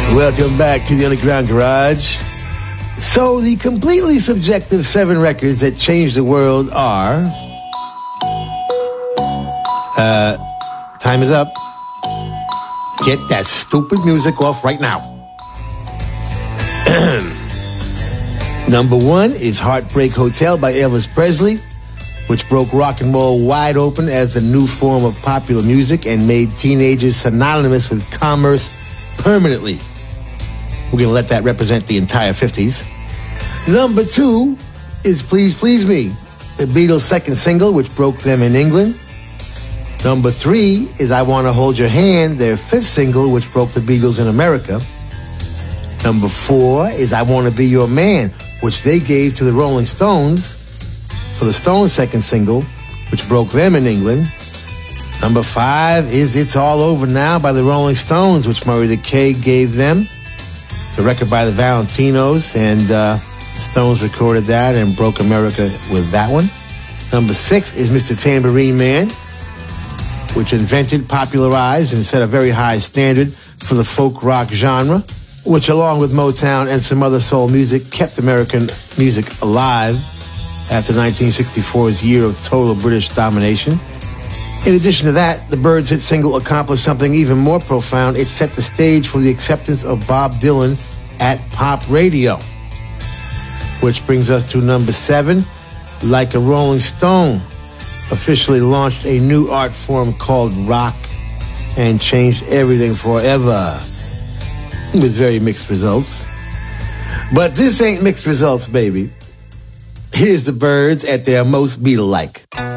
Welcome back to the Underground Garage. So, the completely subjective 7 records that changed the world are... time is up. Get that stupid music off right now. Number 1 is Heartbreak Hotel by Elvis Presley, which broke rock and roll wide open as the new form of popular music and made teenagers synonymous with commerce permanently. We're going to let that represent the entire 50s. Number 2 is Please Please Me, the Beatles' second single, which broke them in England. Number 3 is I Want to Hold Your Hand, their 5th single, which broke the Beatles in America. Number 4 is I Want to Be Your Man, which they gave to the Rolling Stones for the Stones' second single, which broke them in England. Number 5 is It's All Over Now by the Rolling Stones, which Murray the K gave them. It's a record by the Valentinos, and the Stones recorded that and broke America with that one. Number 6 is Mr. Tambourine Man, which invented, popularized, and set a very high standard for the folk rock genre, which along with Motown and some other soul music kept American music alive after 1964's year of total British domination. In addition to that, the Byrds' hit single accomplished something even more profound. It set the stage for the acceptance of Bob Dylan at pop radio. Which brings us to number 7, Like a Rolling Stone, officially launched a new art form called rock and changed everything forever, with very mixed results. But this ain't mixed results, baby. Here's the Byrds at their most Beatle-like.